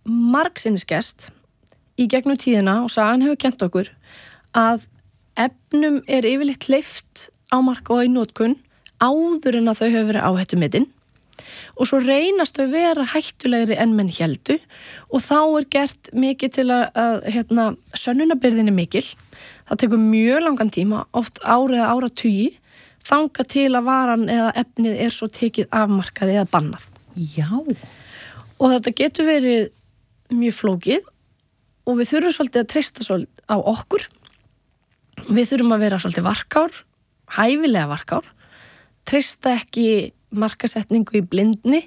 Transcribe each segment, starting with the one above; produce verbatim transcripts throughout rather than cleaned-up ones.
margsinnisgest í gegnum tíðina og sagan hefur kennt okkur að efnum er yfirleitt hleypt á markað og í notkun áður en að þau hefur verið áhættumetin og svo reynast þau vera hættulegri en menn héldu og þá er gert mikið til að, að hérna, sönnunarbyrðin er mikil. Það tekur mjög langan tíma, oft árið eða áratugi, þangað til að varan eða efnið er svo tekið afmarkað eða bannað. Já. Og þetta getur verið mjög flókið og við þurfum svolítið að treysta svolítið á okkur. Við þurfum að vera svolítið varkár, hæfilega varkár, treysta ekki markasetningu í blindni,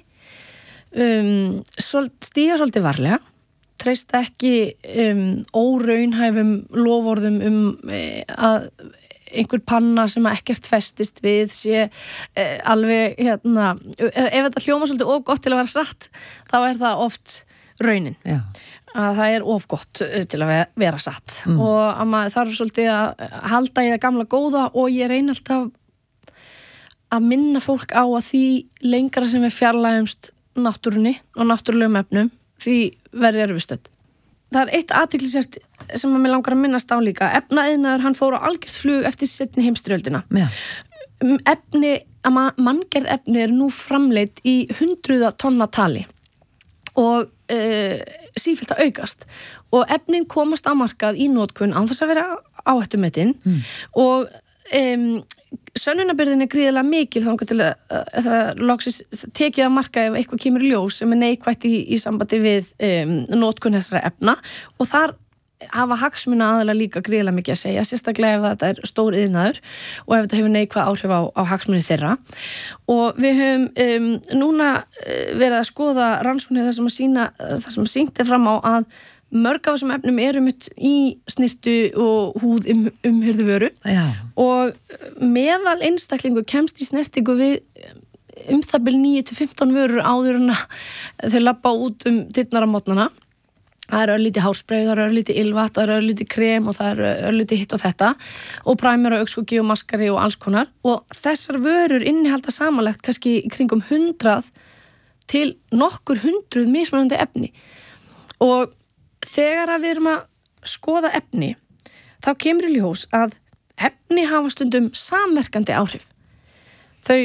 um, stíga svolítið varlega, treysta ekki um, óraunhæfum loforðum um e, að einhver panna sem ekkert festist við sé e, alveg, hérna, ef þetta hljóma svolítið of gott til að vera satt, þá er það oft raunin. Já. Að það er of gott til að vera satt mm. og að maður þarf svolítið að halda í það gamla góða og ég reyni alltaf að minna fólk á að því lengra sem við fjarlægumst náttúrunni og náttúrulegum efnum því verður erfistödd. Það er eitt athyglisvert sem að mig langar að minnast á líka. Efnaiðnaður, hann fór á algjört flug eftir seinni heimsstyrjöldina. Já. Efni, að manngerð efni er nú framleidd í hundruða tonna tali og e, sífellt að aukast og efnin komast á markað í notkun án þess að vera áhættumetin mm. og um, sönnunarbyrðin er gríðarlega mikil þangað til að, að það loksis tekið að marka ef eitthvað kemur í ljós sem er neikvætt í, í sambandi við um, notkun þessara efna og þar hafa hagsmuna aðalega líka gríðarlega mikið að segja, sérstaklega ef þetta er stór iðnaður og ef þetta hefur neikvæð áhrif á, á hagsmuni þeirra og við höfum um, núna verið að skoða rannsóknir þar sem að sína, þar sem að sýnt er fram á að mörg af þessum efnum eru mitt í snirtu og húð um, umhyrðu vöru Já. Og meðal einstaklingu kemst í snertingu við um það bil níu til fimmtán vörur áður en að þau labba út um dyrnar á mótnana. Það er örlítið hárspray, það er örlítið ylvat, það er örlítið krem og það er örlítið hitt og þetta og primer og augskuggi og maskari og alls konar og þessar vörur innihalda samanlegt kannski í kringum hundrað til nokkur hundruð mismunandi efni og þegar að við erum að skoða efni, þá kemur í ljós að efni hafa stundum samverkandi áhrif. Þau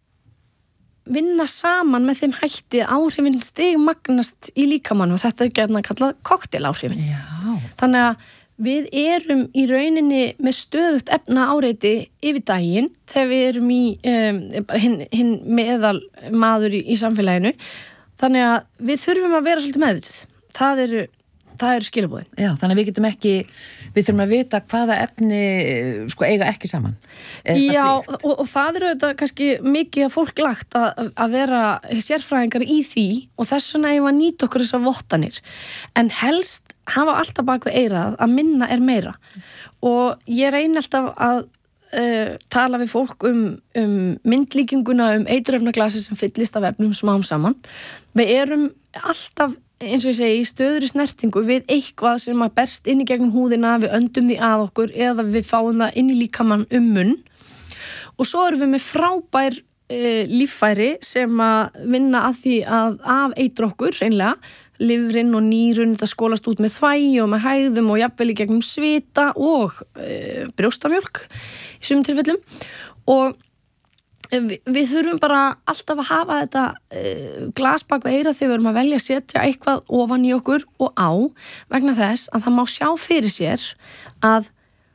vinna saman með þeim hætti að áhrifin stigmagnast í líkamann og þetta er gætna kallað kokteláhrifin. Já. Þannig að við erum í rauninni með stöðugt efna áreiti yfir daginn þegar við erum í um, hinn hin meðal maður í, í samfélaginu. Þannig að við þurfum að vera svolítið meðvituð. Það eru Það eru skilabúðin. Já, þannig að við getum ekki, við þurfum að vita hvaða efni sko eiga ekki saman. Já, og, og það eru þetta kannski mikið að fólk lagt að, að vera sérfræðingar í því og þess vegna eigum að nýta okkur þessar vottanir. En helst hafa alltaf bak við eyrað að minna er meira. Og ég reyni alltaf að uh, tala við fólk um, um myndlíkinguna, um eiturefnaglasi sem fyllist af efnum smám saman. Við erum alltaf eins og ég segi, í stöðri snertingu við eitthvað sem að berst inn í gegnum húðina, við öndum því að okkur eða við fáum það inn í líkamann um munn og svo erum við með frábær e, líffæri sem að vinna að því að af eitur okkur, reynlega, lifrin og nýrun, það skólast út með þvægi og með hægðum og jafnvel í gegnum svita og e, brjóstamjólk í sumum tilfellum og Við, við þurfum bara alltaf að hafa þetta uh, glas bak við eyrað þegar við erum að velja að setja eitthvað ofan í okkur og á vegna þess að það má sjá fyrir sér að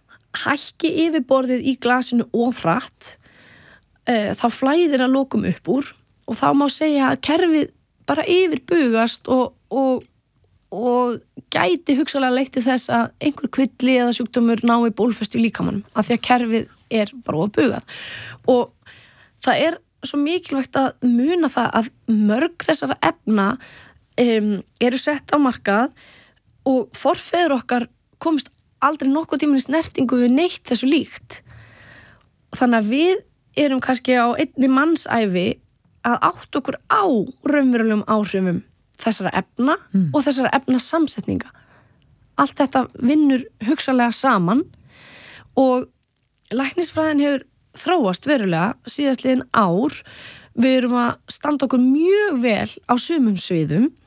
hækki yfirborðið í glasinu ofrætt uh, þá flæðir að lokum upp úr og þá má segja að kerfið bara yfirbugast og, og, og gæti hugsalega leitt til þess að einhver kvilli eða sjúkdómur nái bólfestu í líkamanum af því að kerfið er bara ofbugað og það er svo mikilvægt að muna það að mörg þessara efna um, eru sett á markað og forfeður okkar komst aldrei nokkuð tímann í snertingu við neitt þessu líkt. Þannig að við erum kannski á einni mannsævi að átt okkur á raunverulegum áhrifum þessara efna mm. og þessara efna samsetninga. Allt þetta vinnur hugsalega saman og læknisfræðin hefur þróast verulega síðastliðin ár. Við erum að standa okkur mjög vel á sumum sviðum